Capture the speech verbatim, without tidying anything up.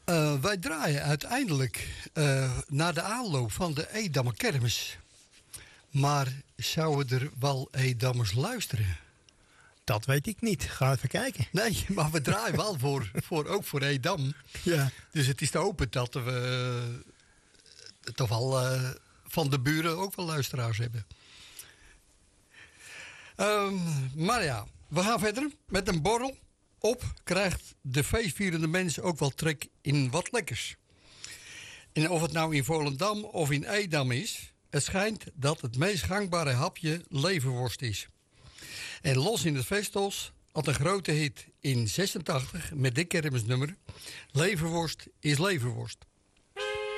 Uh, wij draaien uiteindelijk uh, naar de aanloop van de Edammer Kermis. Maar zouden er wel Edammers luisteren? Dat weet ik niet. Ga even kijken. Nee, maar we draaien wel voor, voor, ook voor Edam. Ja. Dus het is te hopen dat we uh, toch wel uh, van de buren ook wel luisteraars hebben. Um, maar ja, we gaan verder met een borrel. Op krijgt de feestvierende mens ook wel trek in wat lekkers. En of het nou in Volendam of in Edam is, het schijnt dat het meest gangbare hapje leverworst is. En Los in het Vestos had een grote hit in zesentachtig met dit kermisnummer. Leverworst is leverworst.